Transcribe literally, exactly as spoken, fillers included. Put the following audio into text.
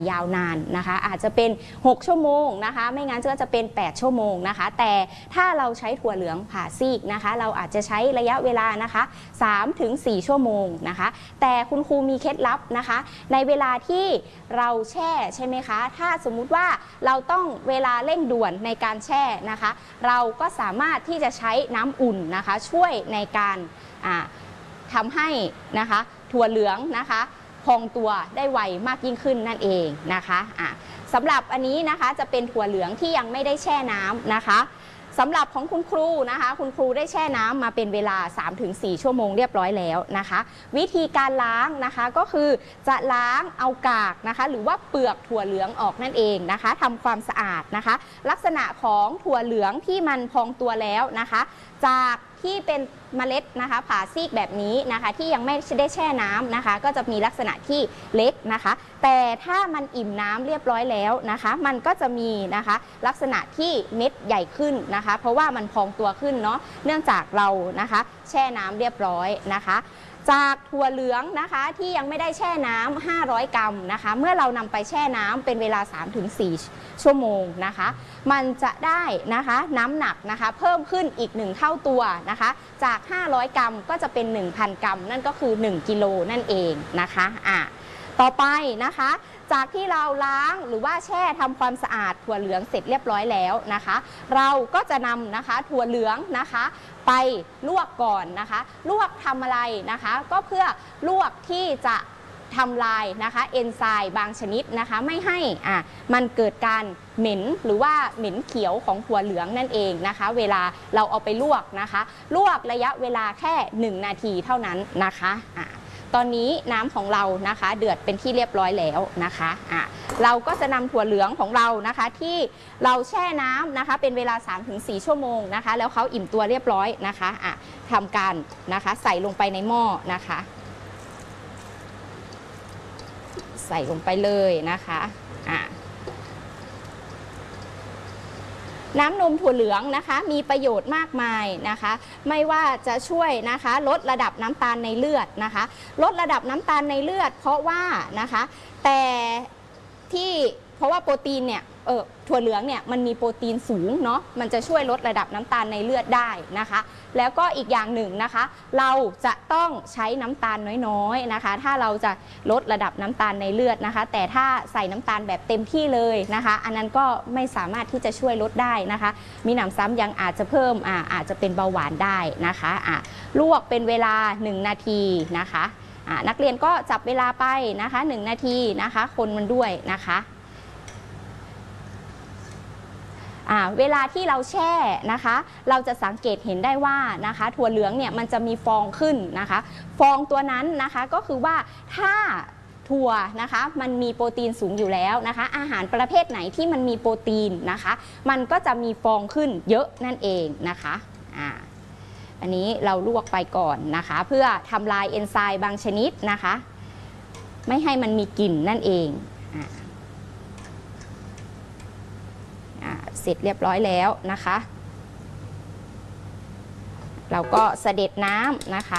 ยาวนานนะคะอาจจะเป็นหกชั่วโมงนะคะไม่งั้นก็จะเป็นแปดชั่วโมงนะคะแต่ถ้าเราใช้ถั่วเหลืองผ่าซีกนะคะเราอาจจะใช้ระยะเวลานะคะสามถึงสี่ชั่วโมงนะคะแต่คุณครูมีเคล็ดลับนะคะในเวลาที่เราแช่ใช่ไหมคะถ้าสมมุติว่าเราต้องเวลาเร่งด่วนในการแช่นะคะเราก็สามารถที่จะใช้น้ำอุ่นนะคะช่วยในการทำให้นะคะถั่วเหลืองนะคะพองตัวได้ไวมากยิ่งขึ้นนั่นเองนะคะะสำหรับอันนี้นะคะจะเป็นถั่วเหลืองที่ยังไม่ได้แช่น้ำนะคะสำหรับของคุณครูนะคะคุณครูได้แช่น้ำมาเป็นเวลา สามถึงสี่ ชั่วโมงเรียบร้อยแล้วนะคะวิธีการล้างนะคะก็คือจะล้างเอากากนะคะหรือว่าเปลือกถั่วเหลืองออกนั่นเองนะคะทำความสะอาดนะคะลักษณะของถั่วเหลืองที่มันพองตัวแล้วนะคะจากที่เป็นเมล็ดนะคะผ่าซีกแบบนี้นะคะที่ยังไม่ได้แช่น้ำนะคะก็จะมีลักษณะที่เล็กนะคะแต่ถ้ามันอิ่มน้ำเรียบร้อยแล้วนะคะมันก็จะมีนะคะลักษณะที่เม็ดใหญ่ขึ้นนะคะเพราะว่ามันพองตัวขึ้นเนาะเนื่องจากเรานะคะแช่น้ำเรียบร้อยนะคะจากถั่วเหลืองนะคะที่ยังไม่ได้แช่น้ำห้าร้อยกรัมนะคะเมื่อเรานำไปแช่น้ำเป็นเวลา สามถึงสี่ ชั่วโมงนะคะมันจะได้นะคะน้ำหนักนะคะเพิ่มขึ้นอีกหนึ่งเท่าตัวนะคะจากห้าร้อยกรัมก็จะเป็น หนึ่งพัน กรัมนั่นก็คือหนึ่งกิโลนั่นเองนะคะอ่ะต่อไปนะคะจากที่เราล้างหรือว่าแช่ทำความสะอาดถั่วเหลืองเสร็จเรียบร้อยแล้วนะคะเราก็จะนำนะคะถั่วเหลืองนะคะไปลวกก่อนนะคะลวกทำอะไรนะคะก็เพื่อลวกที่จะทำลายนะคะเอนไซม์บางชนิดนะคะไม่ให้อ่ะมันเกิดการเหม็นหรือว่าเหม็นเขียวของถั่วเหลืองนั่นเองนะคะเวลาเราเอาไปลวกนะคะลวกระยะเวลาแค่หนึ่งนาทีเท่านั้นนะคะอ่ะตอนนี้น้ำของเรานะคะเดือดเป็นที่เรียบร้อยแล้วนะคะอ่ะเราก็จะนำถั่วเหลืองของเรานะคะที่เราแช่น้ำนะคะเป็นเวลา สามถึงสี่ ชั่วโมงนะคะแล้วเขาอิ่มตัวเรียบร้อยนะคะอ่ะทำการนะคะใส่ลงไปในหม้อนะคะใส่ลงไปเลยนะคะอ่ะน้ำนมถั่วเหลืองนะคะมีประโยชน์มากมายนะคะไม่ว่าจะช่วยนะคะลดระดับน้ำตาลในเลือดนะคะลดระดับน้ำตาลในเลือดเพราะว่านะคะแต่ที่เพราะว่าโปรตีนเนี่ยเออถั่วเหลืองเนี่ยมันมีโปรตีนสูงเนาะมันจะช่วยลดระดับน้ำตาลในเลือดได้นะคะแล้วก็อีกอย่างหนึ่งนะคะเราจะต้องใช้น้ำตาลน้อยๆนะคะถ้าเราจะลดระดับน้ำตาลในเลือดนะคะแต่ถ้าใส่น้ำตาลแบบเต็มที่เลยนะคะอันนั้นก็ไม่สามารถที่จะช่วยลดได้นะคะมีหนำซ้ำยังอาจจะเพิ่มอ่าอาจจะเป็นเบาหวานได้นะคะอ่าลวกเป็นเวลาหนึ่งนาทีนะคะอ่านักเรียนก็จับเวลาไปนะคะหนึ่งนาทีนะคะคนมันด้วยนะคะเวลาที่เราแช่นะคะเราจะสังเกตเห็นได้ว่านะคะถั่วเหลืองเนี่ยมันจะมีฟองขึ้นนะคะฟองตัวนั้นนะคะก็คือว่าถ้าถั่วนะคะมันมีโปรตีนสูงอยู่แล้วนะคะอาหารประเภทไหนที่มันมีโปรตีนนะคะมันก็จะมีฟองขึ้นเยอะนั่นเองนะคะอ่าอันนี้เราลวกไปก่อนนะคะเพื่อทำลายเอนไซม์บางชนิดนะคะไม่ให้มันมีกลิ่นนั่นเองเสร็จเรียบร้อยแล้วนะคะเราก็เสด็จน้ำนะคะ